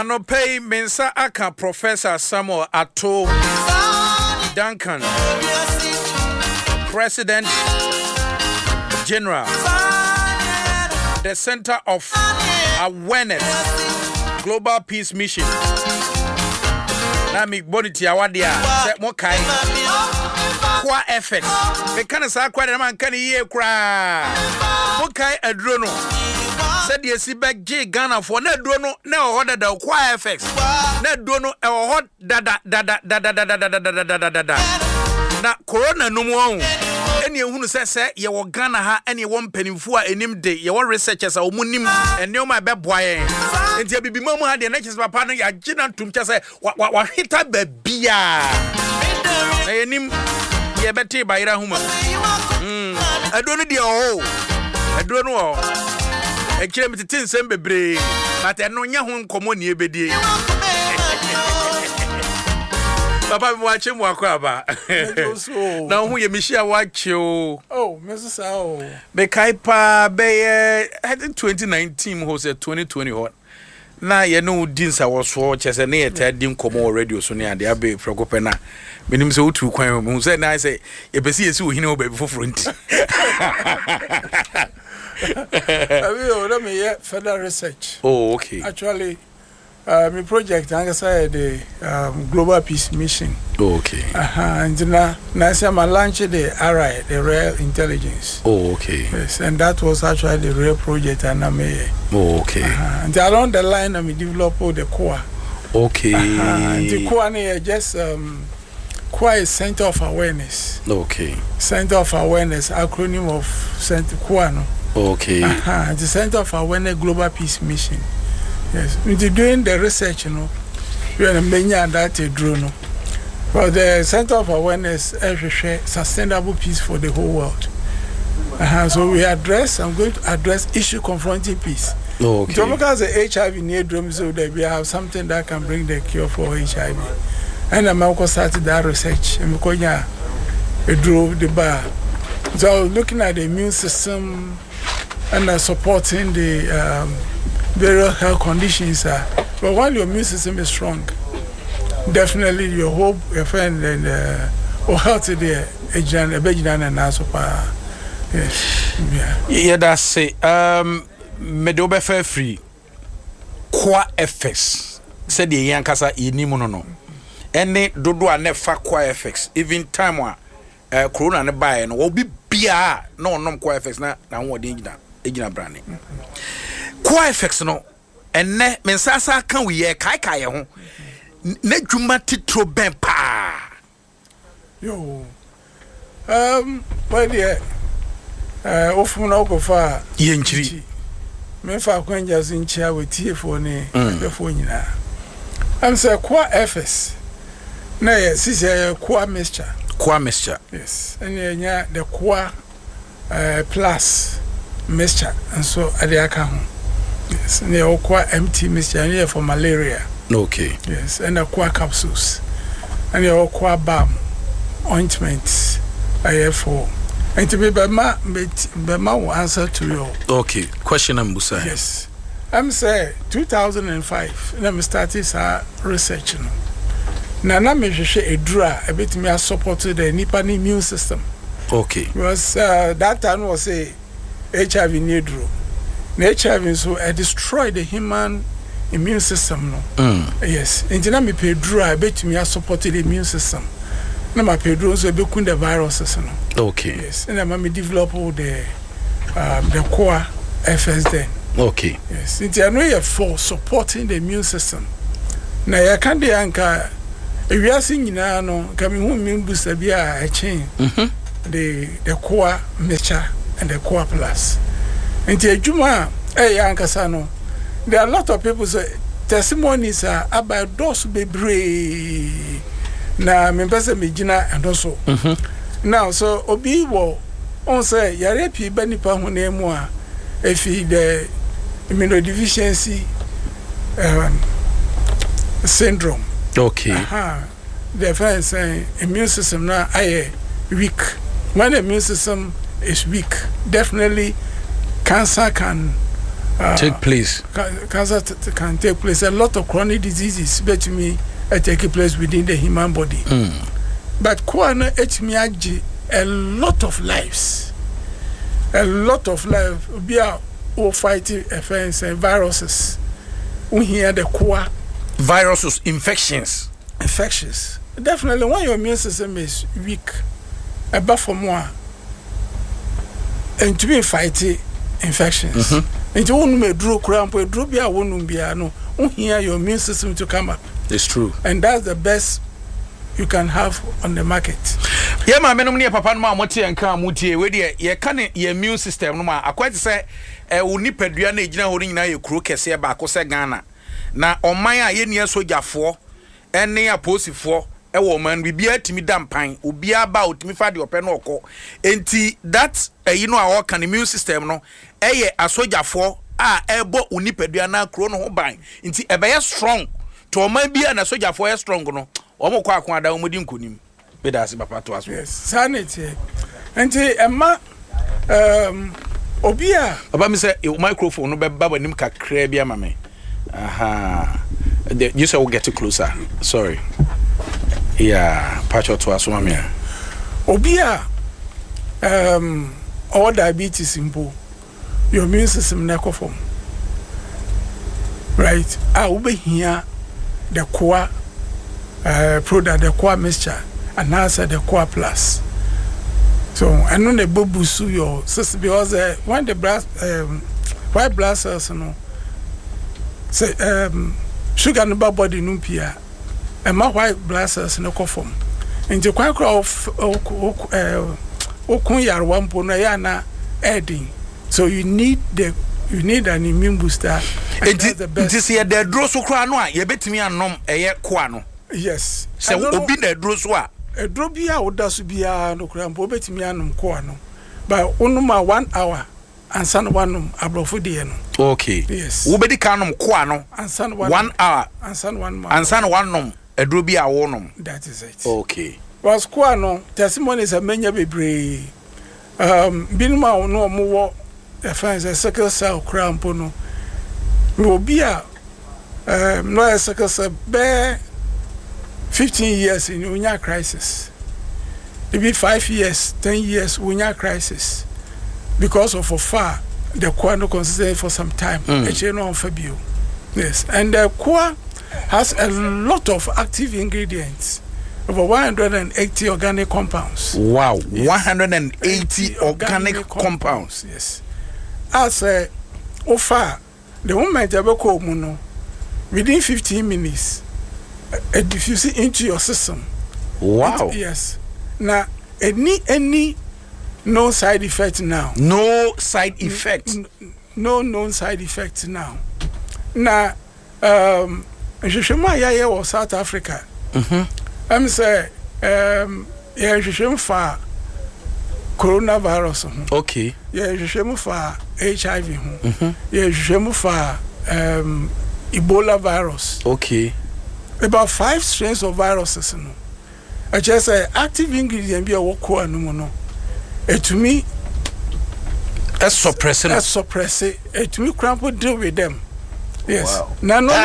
Anopei Mensa Aka Professor Samuel Ato Duncan, President General, the Center of Awareness, Global Peace Mission. Nami Boniti Awadia, set Mokai, Kwa effect. The kind of Sakwa man can hear cry. Mokai a drono. Said the Sibak J Ghana for net drono, no order the Kwa effects. Net drono a hot da. Na corona no more. Any who says, you were Ghana ha any one penny for any day. Your researchers are munim and know my bad boy. And there be mama had the next partner, ya Jinan to say, what hit up the beer. I name ye better by Rahuma. I don't know the whole. I don't know. I came to 10 Sembe Bray, but I know Yahoo common ye bedi. Papa watching Wakwaba. Now who you Michelle watch you? Oh, Mrs. Ao. Bekaipa Bay I think 2019 was a 2020 hot. Now you know Dinsa was watch as a near Dim Como radio so near the Abbey Frogopena. Minim so to Quam who said I say you see you know before front. I will me further research. Oh, okay. Actually my project alongside the Global Peace Mission. Oh, okay. And now I launched the RI, the Real Intelligence. Oh, okay. Yes, and that was actually the real project and I made. Oh, okay. And along the line I developed the COA. Okay. The COA is just COA is Center of Awareness. Okay. Center of Awareness, acronym of Center COA. No? Okay. The Center of Awareness Global Peace Mission. Yes, when you're doing the research, you are many that drone. But the Center of Awareness is sustainable peace for the whole world. So I'm going to address issue confronting peace. Okay. Because the HIV near drum, so that we have something that can bring the cure for HIV. And I'm also started that research. I'm going to drove the bar. So looking at the immune system and supporting the various health conditions but while your immune system is strong, definitely your hope, your friend, and or healthy there, a and also yes, yeah, that's it. Medobe fair free. Qua FX said the Yankasa Inimono. Any dodo a never qua FX, even time one corona and buy and will be beer, no qua FX na what Egina branding. Qua effects no and ne mensasa can we kai ho ne dwuma titro ben pa yo why there ofu na okofa ye nchiri me fa kwanja zinchia wetie fo ne befo nyina am say qua FS na ye sisi qua mixture yes and nya the qua plus mixture and so adiaka ho. Yes, and they are quite empty mixture for malaria. Okay. Yes, and they quite capsules. And they are quite balm ointments. I have for. And to be Bema will answer to you. Okay. Question number 6. Yes. I'm saying 2005. Let me start this research. Now, I'm a draw a bit me supported the Nippon immune system. Okay. Because that time was a HIV needro. HIV so destroy the human immune system no. Yes. And then me pay draw bet me support the immune system. Na ma pay draw so be kun the viruses no. Okay. Yes. And then me develop all the core FS then. Okay. Yes. And I know you for supporting the immune system. Na ya kan de anka ewiase nyina no ka me hu immune booster bia a chain. The core mixture and the core plus. And Juma, Yankasa no. There are a lot of people say testimonies are about those baby. Na members of Mijina and also. Now, so Obi wo on say Yarepi Benipa Hunemwa if the immunodeficiency syndrome. Okay. The first immune system now weak. When the immune system is weak, definitely cancer can take place. Cancer can take place. A lot of chronic diseases bet me take place within the human body. But Kuana etimiaji a lot of lives. A lot of life be a fighting offense and viruses. We hear the Kua viruses, infections. Definitely when your immune system is weak, above for more and to be fighting infections. And you won't draw cramp or draw be a wound be no hear your immune system to come up. It's true. And that's the best you can have on the market. Yeah, my men near Papa Moti and Kamuti, where ye can your immune system. No, I quite say uni peduana ejina holding na your crew kese bako se Ghana. Na on my yen soldier for and near posy for a woman we be at me dampan, will be about me for the open oko. Enti that you know our can immune system no a soldier for ebo uni peduana chrono bang. Inti ebe strong to o man be an soldier for strong no. Omo kwa kwa da omudi nkonim. Be da se papa to aso. Yes, sanity. Enti emma obia baba me say microphone no be baba nim kakra bia ma me. Aha. You say we'll get closer. Sorry. Yeah, patcho to aso ma me. Obia all diabetes simple. Your immune system na form. Right? We be here the core product, the core mixture, and answer the core plus. So I know the boost your system because when the white blood cells, say sugar no body no pia, and my white blood cells no form. And the quite of one ponayana adding. So you need an immune booster. And the best. This year the draw so crano, you bet me a nom a quano. Yes. So obi na draw so a draw bia oda so bia no krampo bet me anom quano. But onuma 1 hour and san one abrofo de no. Okay. Yes. Wo be di kanom quano and san 1 hour and san 1 month. And san one nom a draw bia wo nom. That is it. Okay. Was quano testimonies a menya bebre. Binuma no mo defense a sickle cell crampo no. Will be a no a sickle cell bear 15 years in unya crisis. It be 5 years, 10 years unya crisis because of far the quano consistent for some time. Fabio. Yes, and the qua has a lot of active ingredients. Over 180 organic compounds. Wow, yes. 180 organic compounds. Yes. As a offer, the moment you go muno within 15 minutes, it diffuses into your system. Wow. Yes. Now, any no side effect now. No side effect. No known side effect now. Now, Shishima was South Africa. I'm say, yeah, Shishim for coronavirus. Okay. Yeah, Shishim for HIV. Yeah, Shishim for Ebola virus. Okay. About 5 strains of viruses. I just say active ingredient be a woko anumono. To me, suppressing. To me, cramp deal with them. Yes. Wow. Now, no.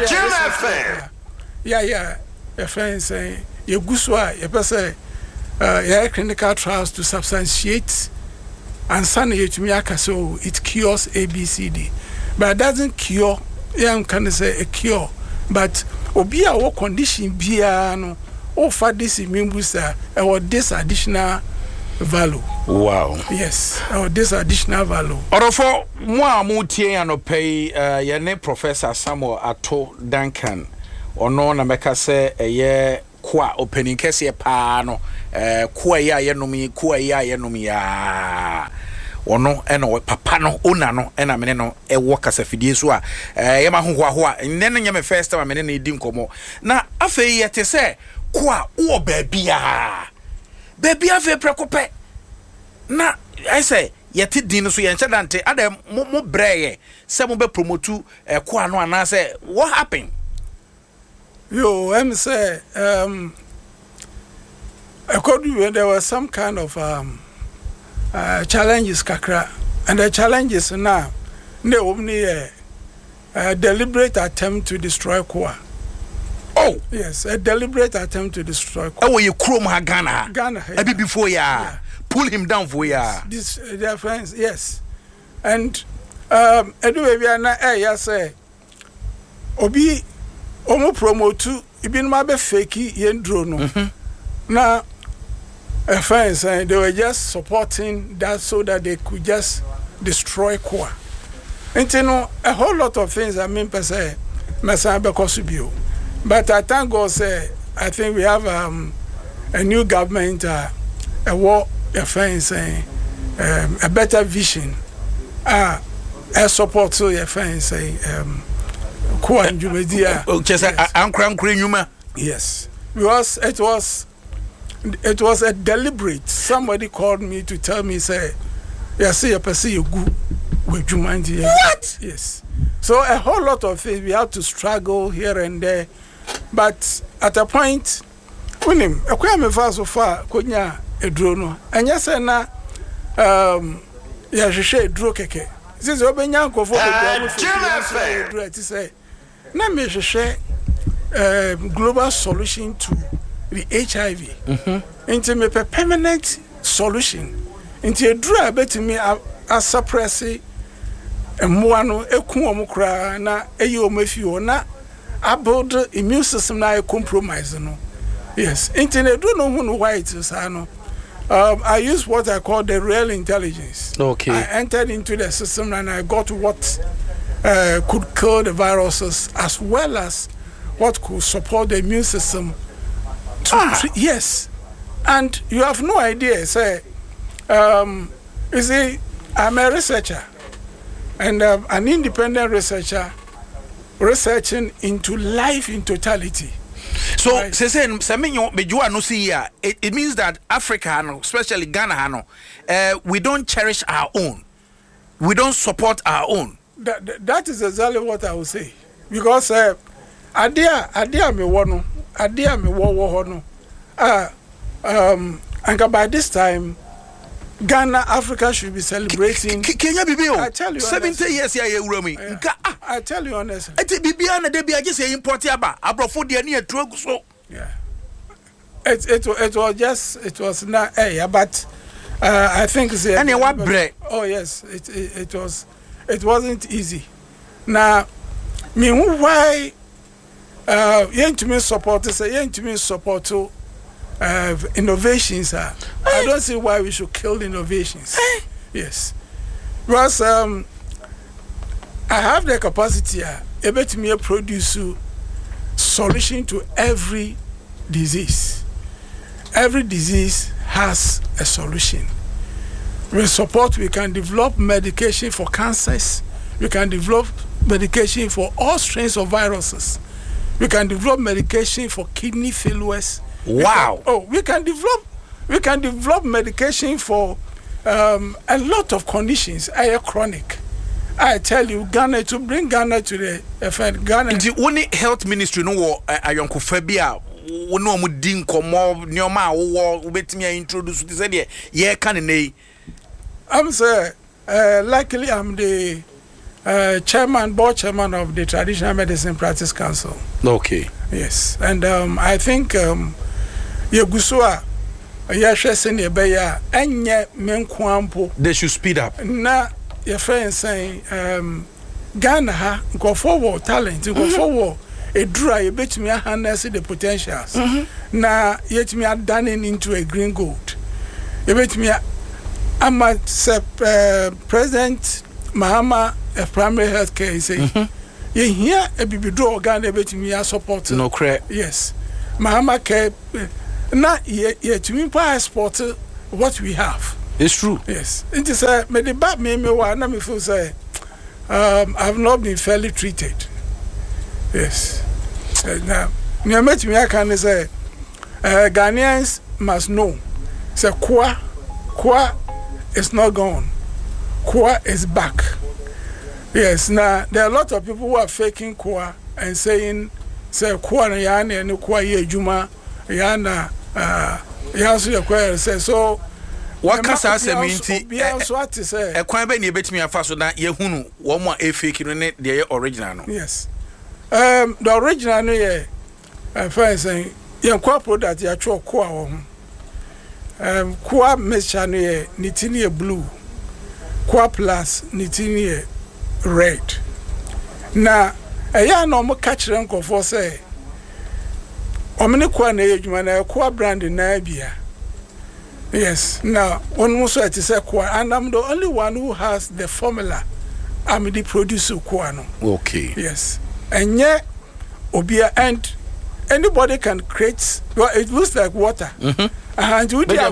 Yeah. Your friends say you guswa. You say yeah, clinical trials to substantiate and suddenly to me so it cures ABCD, but it doesn't cure. Yeah, can say a cure, but obi a what condition bia no offer this immune booster or this additional value. Wow. Yes, or this additional value. Orofo mo amutie anopai ye ne Professor Samuel Ato Duncan ono na meka se eye kwa opening kese pa no kwa ya yenomi ya ono eno papa no ona no ena mene no ewo kasafidie so a ye ma hohoaho a nne no nyame first time mene na edi nkomo na afei ye te se kwa wo baabia fe prekope na I say yeti din so ye nchadante ade mo breye se mo be promote kwa no ana say what happened. Yo, I'm say according when there was some kind of challenges kakra, and the challenges now No, only a deliberate attempt to destroy Kwa. Oh, yes, a deliberate attempt to destroy Kwa. Oh, you chrome Ghana. Ghana. A bit before pull him down for This, their friends, yes. And anyway, we are not yes, Obi Omo promote ibin ma be fake yendro no. Now friends they were just supporting that so that they could just destroy Kwa. And you know a whole lot of things I mean per se mesa be kosubio. But I thank God say I think we have a new government a war friends a better vision a support so your friends say Kwa Njumedia. Yes, because it was a deliberate. Somebody called me to tell me say, "Yeah, see you pursue you go with Jumanji." What? Yes. So a whole lot of things we have to struggle here and there, but at a point, when him a kwame fast so far konya edrono, and yes na ya hwehwe edro keke. Since obenya nkofo edro ti say na me hwehwe global solution to the HIV. Into me permanent solution. Into a drug betimi a suppress moano eku omukra na eyo mafio na about the immune system na compromise no. Yes, into a do no who white no. I use what I call the real intelligence. Okay. I entered into the system and I got what could kill the viruses as well as what could support the immune system. Yes, and you have no idea. Say, you see, I'm a researcher and an independent researcher researching into life in totality. So, it means that Africa, especially Ghana, we don't cherish our own. We don't support our own. That is exactly what I would say. Because adia me wono, adia me wo no. And by this time, Ghana, Africa should be celebrating. Kenya Bibio, I tell you 70 years here, I tell you honestly. I think Bibiana de Bia just import yaba. Abrofo de near trog so. Yeah. It was not but I think oh yes, it wasn't easy. Now me why to me support to innovations I don't see why we should kill innovations. Yes. Because I have the capacity able to me produce solution to every disease. Every disease has a solution. With support, we can develop medication for cancers. We can develop medication for all strains of viruses. We can develop medication for kidney failures. Wow! We can develop medication for a lot of conditions. Chronic. I tell you, Ghana to bring Ghana to the Ghana. The only health ministry no ayonkophobia. No mu din komo nyoma wo betimi introduce to say there ye kan nei. I'm sir luckily I'm the board chairman of the Traditional Medicine Practice Council. Okay. Yes. And I think Yegusua Yashesen Yebeya enye menkwampo. They should speed up. Na your friend saying Ghana ha go forward talent, go forward a dry bet me harness the potentials. Na yet me are done into a green gold. You bet me I'm President Mahama primary health care say you hear a bibido Ghana bet me support. No credit. Yes. Mahama care na yet me passport what we have. It's true. Yes. It is me the back me na me feel say I've not been fairly treated. Yes. Now me met me I can say Ghanaians must know say Kwa is not gone. Kwa is back. Yes. Now there are a lot of people who are faking Kwa and saying say Kwa na yani and Kwa ye juma yana ya so say so wakasa asɛminti bia so ate sɛ ekwan ba ne betimi afa so na yehunu wo mo a fake no ne de original no. Yes. The original no ye fine say ye kwa product ya twa koa wo ho. Koa mixture no ye nitini ye blue. Koa plus nitini ye red. Na eya na mo ka kire nkofo say omene koa na ye dwuma na koa brand na bia. Yes. Now, one also at is and I'm the only one who has the formula. I'm the producer Kuano. Okay. Yes. And yet, Obia and anybody can create. Well, it looks like water. And you did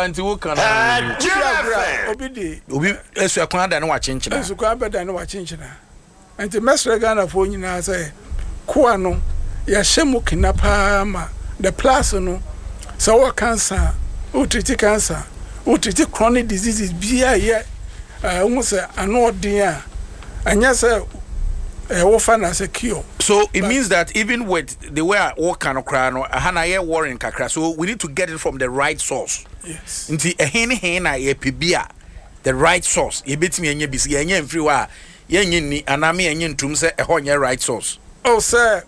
Obi esu akwan da na wa chenchina. Esu kwa beda na wa chenchina. And the master Ghana for you na say Kuano ya shemu kinapa ma the plus no so cancer. Who treat cancer, who treat chronic diseases, be a year, almost an ordeal, and yes, often as a cure. So it means that even with the way I work on a crown or a hana warring kakra, so we need to get it from the right source. Yes. Into a hena a pibia, the right source. You beat me and you be seeing and free wa, yen and I mean yen to say a whole right source. Oh, sir,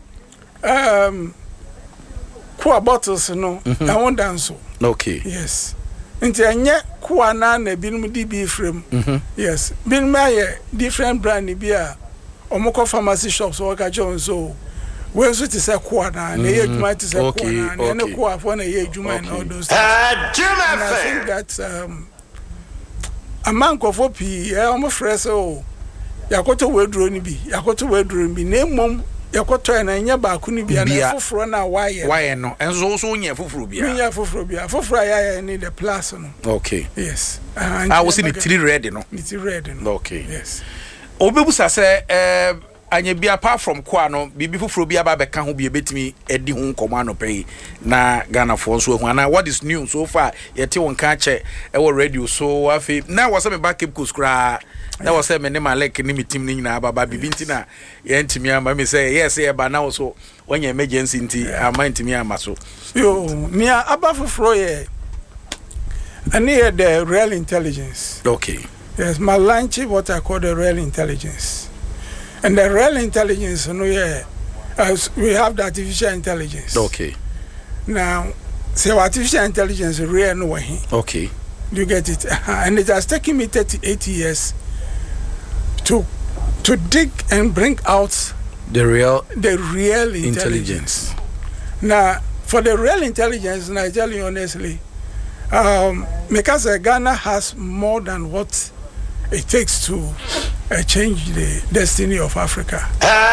Kwa bottles no, I won't dance so. Okay. Yes. Into a nye kwa na bin DB frame. Yes. Bin my different brand beer. Omoko pharmacy shops or Jones so. When so to say kwa na ye juma to say kwa na ne kwa for na ye juma and all those things. I think that a man of opi almost fresh so yakoto wedro ni bi yakoto wedro bi na mom yakoto na nya ba ku ni bia na foforo na why no enzo so nya foforo bia nya foforo bia foforo ya ni the plus no. Okay. Yes. I was in the 3 red no. It's red no. Okay. Yes. Obebusa say anya bia apart from kwa no bibi foforo bia ba beka ho bia betimi edi ho nkomo anope na Ghana for so ho na what is new so far yete won ka che e wo radio so afi na was me back keep kura na was me ne malek ni mitim ni nyina baba bibi ntina ye ntimi ama me say yes e ba na so when emergency nti ama ntimi ama so yo me aba foforo ye ani the real intelligence. Okay. Yes, my lunch is what I call the real intelligence. And the real intelligence, we have the artificial intelligence. Okay. Now, so artificial intelligence is real no way. Okay. You get it? And it has taken me 38 years to dig and bring out the real intelligence. Now, for the real intelligence, and I tell you honestly, because Ghana has more than what it takes to change the destiny of Africa.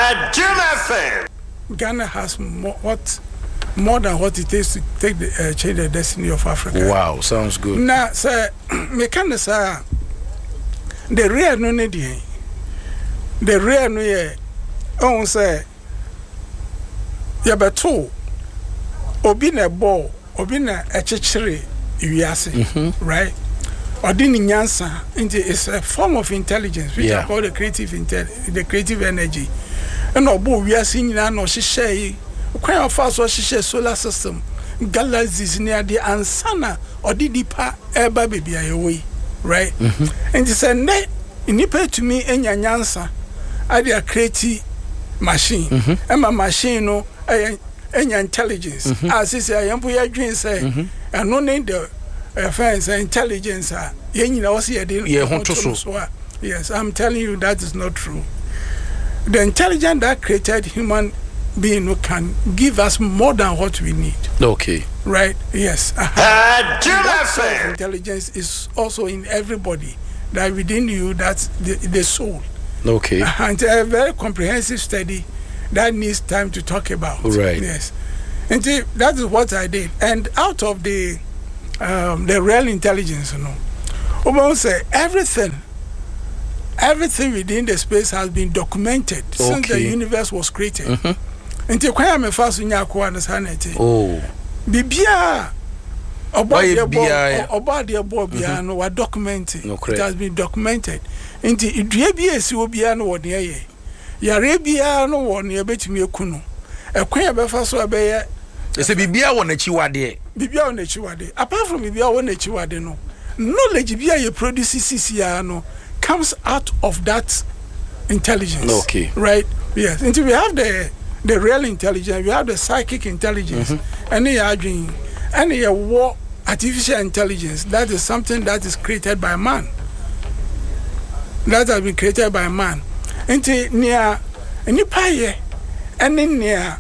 Ghana has more than what it takes to change the destiny of Africa. Wow, sounds good. Now, sir, me can say the real no need the real no ye. Oh, say ya beto obi na ball obi na echechire iwiase, right? Odini nyansa, it's a form of intelligence which I call the creative energy. And obo we are seeing now no shishe quite fast so shishe solar system galaxies near the ansana odidi pa eba baby away, right? And it's a net nipa to me enya nyansa I dey create machine and my machine no enya intelligence as is I am ya dream say and no need the friends intelligence yes, I'm telling you that is not true. The intelligence that created human being who can give us more than what we need. Okay. Right? Yes. Intelligence is also in everybody. That within you, that's the soul. Okay. And a very comprehensive study that needs time to talk about. Right. Yes. And that is what I did. And out of the real intelligence, almost say everything within the space has been documented since the universe was created. And the kwaya me faso nya ko understand it. Oh. Bibia oba de bo bia no wa documented. It has been documented. Nti idua bia esi obia no wode ye. Yare bia no won ye betumi ekunu. Ekwaya be faso abeye ese bibia won achiwade. Bibia won achiwade. Apart from bibia won achiwade no. knowledge be you produce CCR no comes out of that intelligence. Okay. Right? Yes. Until we have the real intelligence, we have the psychic intelligence, and the war artificial intelligence. That is something that is created by man. That has been created by man. Until near any pie, and then near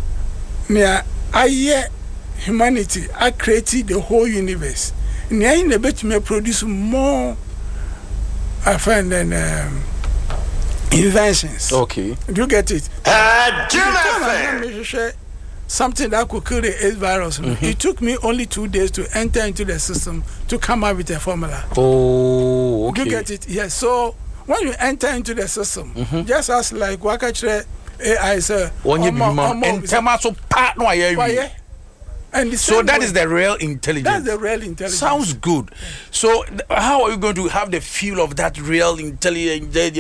humanity, I created the whole universe. Near in the bet may produce more. I find inventions. Okay. Do you get it? Something that could kill the AIDS virus. It took me only 2 days to enter into the system to come up with a formula. Oh, okay. Do you get it? Yes. So when you enter into the system, just as like Wakatre AI sir. And so that is the real intelligence. That's the real intelligence. Sounds good. So how are you going to have the feel of that real intelligence? And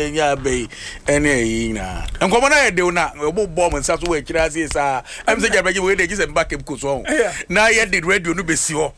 come on, I do not. We bomb and such way. I'm saying, they just back up because now you did radio no be sure.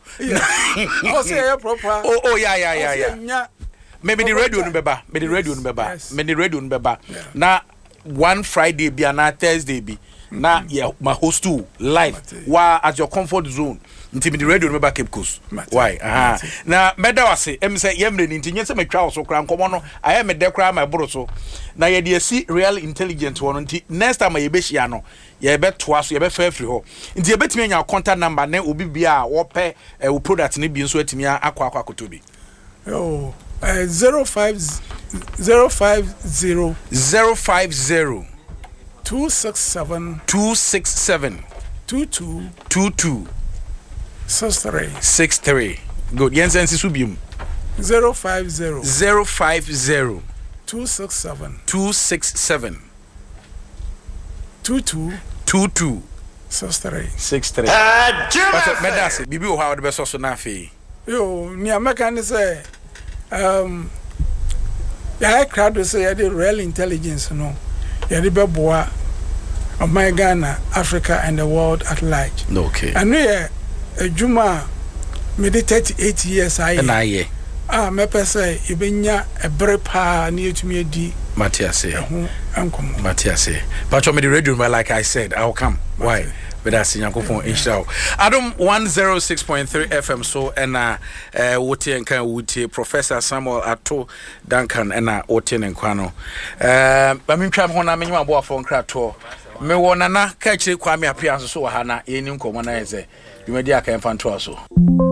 Oh yeah. Maybe the radio no beba. Maybe the radio no beba. Maybe the radio no beba. Now one Friday be and Thursday be. Na my host too live wa at your comfort zone until the radio remember Cape Coast. Why? Na meda wase em say yemre ni ntinye se metwa so kra nkomo no I me de kra my bro so na ye de see real intelligent one nti next time ye be hia no ye be toa so ye be fa free ho nti ye betimi anya contact number na obi bia wo pe wo product ne bi nso atimi akwa akoto bi. Oh 050 267 22 63. Good. Yensen Subium 050 267 22 63. But medase bibi o how the best so na fe. Yo, ni American say ya crowd say the real intelligence no. Yadibeboa of my Ghana, Africa, and the world at large. Okay. And we a Juma made 38 years. Me say Ibenya a brepa near to me di Matthias. Matthias. But you made the radio, like I said, I'll come. Why? But that's in Yankofon Inshaw. Adam 106.3 FM. So and Wotie and Kan Wotie, Professor Samuel Ato Duncan and Otien and Kwano. But me try on a minimum boy from Krato. Me wanna catch it Kwame appearance so Hana, Yenim Komana is a you may dear can fan to us.